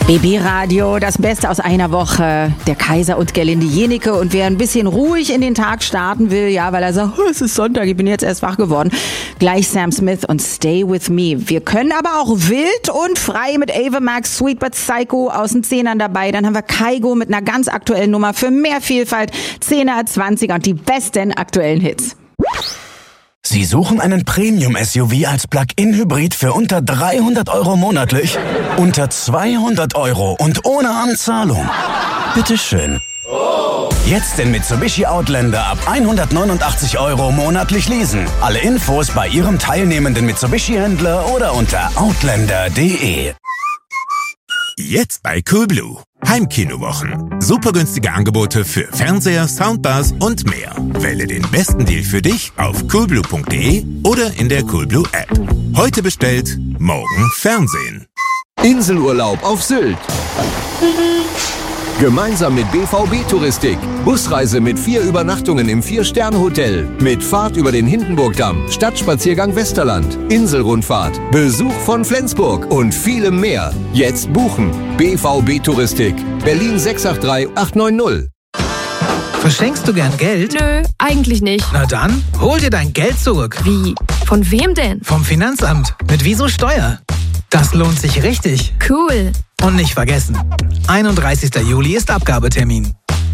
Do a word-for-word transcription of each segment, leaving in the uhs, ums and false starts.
B B Radio, das Beste aus einer Woche. Der Kaiser und Gerlinde Jennecke. Und wer ein bisschen ruhig in den Tag starten will, ja, weil er sagt, oh, es ist Sonntag, ich bin jetzt erst wach geworden, gleich Sam Smith und Stay With Me. Wir können aber auch wild und frei mit Ava Max, Sweet But Psycho aus den Zehnern dabei. Dann haben wir Kaigo mit einer ganz aktuellen Nummer für mehr Vielfalt, Zehner, Zwanziger und die besten aktuellen Hits. Sie suchen einen Premium-S U V als Plug-in-Hybrid für unter dreihundert Euro monatlich? Unter zweihundert Euro und ohne Anzahlung? Bitteschön. Jetzt den Mitsubishi Outlander ab hundertneunundachtzig Euro monatlich leasen. Alle Infos bei Ihrem teilnehmenden Mitsubishi-Händler oder unter outlander punkt de. Jetzt bei Coolblue. Heimkinowochen. Super günstige Angebote für Fernseher, Soundbars und mehr. Wähle den besten Deal für dich auf coolblue punkt de oder in der Coolblue App. Heute bestellt, morgen Fernsehen. Inselurlaub auf Sylt. Gemeinsam mit B V B Touristik. Busreise mit vier Übernachtungen im Vier-Sterne-Hotel. Mit Fahrt über den Hindenburgdamm, Stadtspaziergang Westerland, Inselrundfahrt, Besuch von Flensburg und vielem mehr. Jetzt buchen. B V B Touristik. Berlin sechs acht drei acht neun null. Verschenkst du gern Geld? Nö, eigentlich nicht. Na dann, hol dir dein Geld zurück. Wie? Von wem denn? Vom Finanzamt. Mit Wieso Steuer. Das lohnt sich richtig. Cool. Und nicht vergessen, einunddreißigster Juli ist Abgabetermin.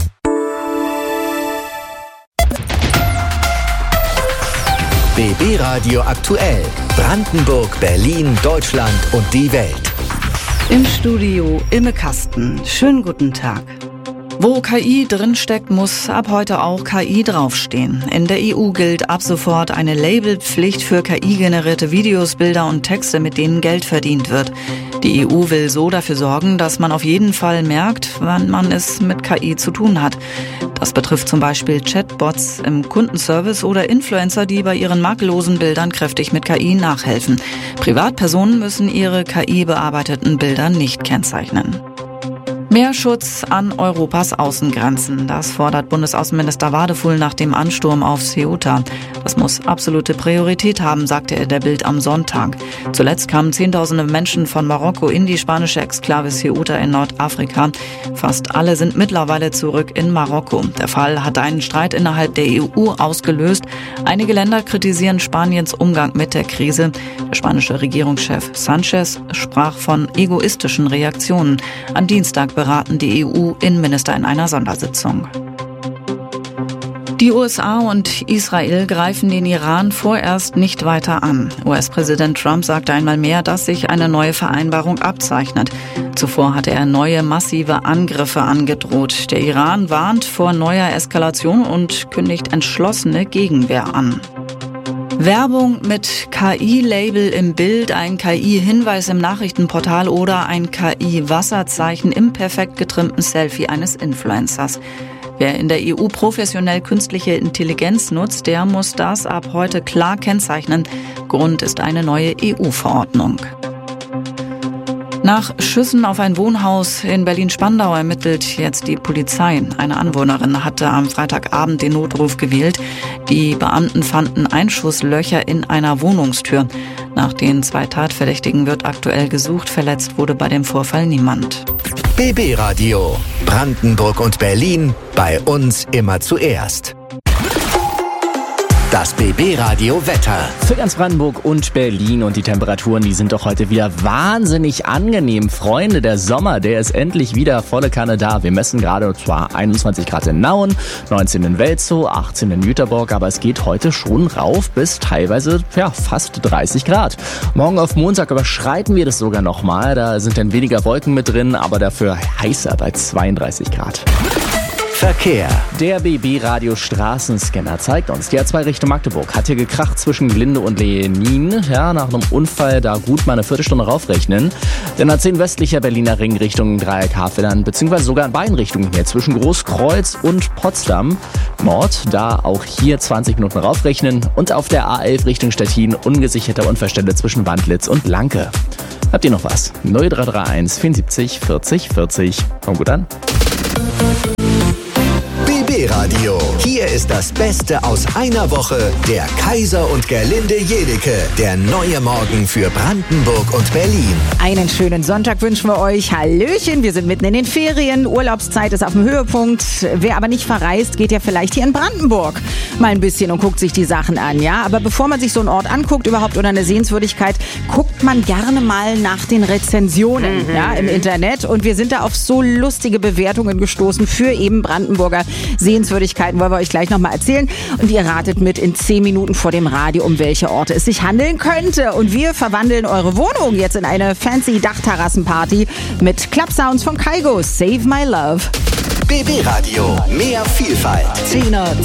B B Radio aktuell. Brandenburg, Berlin, Deutschland und die Welt. Im Studio Imme Kasten. Schönen guten Tag. Wo K I drinsteckt, muss ab heute auch K I draufstehen. In der E U gilt ab sofort eine Labelpflicht für K I-generierte Videos, Bilder und Texte, mit denen Geld verdient wird. Die E U will so dafür sorgen, dass man auf jeden Fall merkt, wann man es mit K I zu tun hat. Das betrifft zum Beispiel Chatbots im Kundenservice oder Influencer, die bei ihren makellosen Bildern kräftig mit K I nachhelfen. Privatpersonen müssen ihre K I-bearbeiteten Bilder nicht kennzeichnen. Mehr Schutz an Europas Außengrenzen. Das fordert Bundesaußenminister Wadefuhl nach dem Ansturm auf Ceuta. Das muss absolute Priorität haben, sagte er der Bild am Sonntag. Zuletzt kamen Zehntausende Menschen von Marokko in die spanische Exklave Ceuta in Nordafrika. Fast alle sind mittlerweile zurück in Marokko. Der Fall hat einen Streit innerhalb der E U ausgelöst. Einige Länder kritisieren Spaniens Umgang mit der Krise. Der spanische Regierungschef Sanchez sprach von egoistischen Reaktionen. Am Dienstag beraten die E U-Innenminister in einer Sondersitzung. Die U S A und Israel greifen den Iran vorerst nicht weiter an. U S-Präsident Trump sagte einmal mehr, dass sich eine neue Vereinbarung abzeichnet. Zuvor hatte er neue massive Angriffe angedroht. Der Iran warnt vor neuer Eskalation und kündigt entschlossene Gegenwehr an. Werbung mit K I-Label im Bild, ein K I-Hinweis im Nachrichtenportal oder ein K I-Wasserzeichen im perfekt getrimmten Selfie eines Influencers. Wer in der E U professionell künstliche Intelligenz nutzt, der muss das ab heute klar kennzeichnen. Grund ist eine neue E U-Verordnung. Nach Schüssen auf ein Wohnhaus in Berlin-Spandau ermittelt jetzt die Polizei. Eine Anwohnerin hatte am Freitagabend den Notruf gewählt. Die Beamten fanden Einschusslöcher in einer Wohnungstür. Nach den zwei Tatverdächtigen wird aktuell gesucht. Verletzt wurde bei dem Vorfall niemand. B B Radio. Brandenburg und Berlin. Bei uns immer zuerst. Das B B Radio Wetter. Für ganz Brandenburg und Berlin, und die Temperaturen, die sind doch heute wieder wahnsinnig angenehm. Freunde, der Sommer, der ist endlich wieder volle Kanne da. Wir messen gerade und zwar einundzwanzig Grad in Nauen, neunzehn in Welzow, achtzehn in Jüterborg, aber es geht heute schon rauf bis teilweise ja, fast dreißig Grad. Morgen auf Montag überschreiten wir das sogar nochmal. Da sind dann weniger Wolken mit drin, aber dafür heißer bei zweiunddreißig Grad. Verkehr. Der B B-Radio Straßenscanner zeigt uns, die A zwei Richtung Magdeburg hat hier gekracht zwischen Glinde und Lenin. Ja, nach einem Unfall da gut mal eine Viertelstunde raufrechnen. Denn A zehn westlicher Berliner Ring Richtung Dreieck-Havelland, beziehungsweise sogar in beiden Richtungen hier zwischen Großkreuz und Potsdam. Nord, da auch hier zwanzig Minuten raufrechnen. Und auf der A elf Richtung Stettin ungesicherte Unfallstelle zwischen Wandlitz und Lanke. Habt ihr noch was? null drei drei eins vierundsiebzig vierzig vierzig. Kommt gut an. Radio. Hier ist das Beste aus einer Woche. Der Kaiser und Gerlinde Jenike. Der neue Morgen für Brandenburg und Berlin. Einen schönen Sonntag wünschen wir euch. Hallöchen, wir sind mitten in den Ferien. Urlaubszeit ist auf dem Höhepunkt. Wer aber nicht verreist, geht ja vielleicht hier in Brandenburg mal ein bisschen und guckt sich die Sachen an. Ja, aber bevor man sich so einen Ort anguckt, überhaupt oder eine Sehenswürdigkeit, guckt man gerne mal nach den Rezensionen mhm. ja, im Internet. Und wir sind da auf so lustige Bewertungen gestoßen für eben Brandenburger Sehenswürdigkeiten. Wollen wir euch gleich nochmal erzählen. Und ihr ratet mit in zehn Minuten vor dem Radio, um welche Orte es sich handeln könnte. Und wir verwandeln eure Wohnung jetzt in eine fancy Dachterrassenparty mit Clubsounds von Kaigo. Save My Love. B B Radio. Mehr Vielfalt. Zehner